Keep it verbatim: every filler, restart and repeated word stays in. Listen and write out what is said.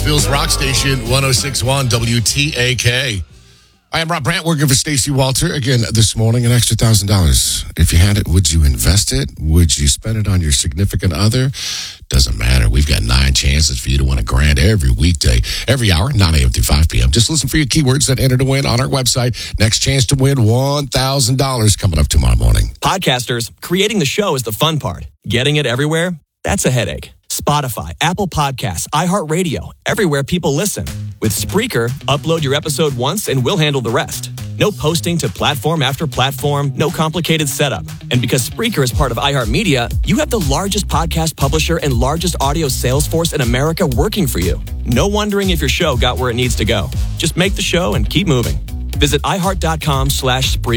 Nashville's rock station, one oh six point one W T A K. I am Rob Brandt, working for Stacey Walter. Again, this morning, an extra one thousand dollars. If you had it, would you invest it? Would you spend it on your significant other? Doesn't matter. We've got nine chances for you to win a grand every weekday, every hour, nine a.m. through five p.m. Just listen for your keywords that enter to win on our website. Next chance to win one thousand dollars coming up tomorrow morning. Podcasters, creating the show is the fun part. Getting it everywhere, that's a headache. Spotify, Apple Podcasts, iHeartRadio, everywhere people listen. With Spreaker, upload your episode once and we'll handle the rest. No posting to platform after platform, no complicated setup. And because Spreaker is part of iHeartMedia, you have the largest podcast publisher and largest audio sales force in America working for you. No wondering if your show got where it needs to go. Just make the show and keep moving. Visit iHeart.com slash Spreaker.